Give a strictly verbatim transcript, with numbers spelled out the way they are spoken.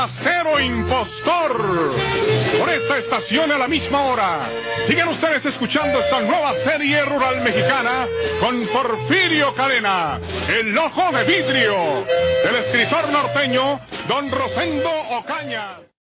Forastero Impostor. Por esta estación a la misma hora. Sigan ustedes escuchando esta nueva serie rural mexicana con Porfirio Cadena, El Ojo de Vidrio, del escritor norteño Don Rosendo Ocaña.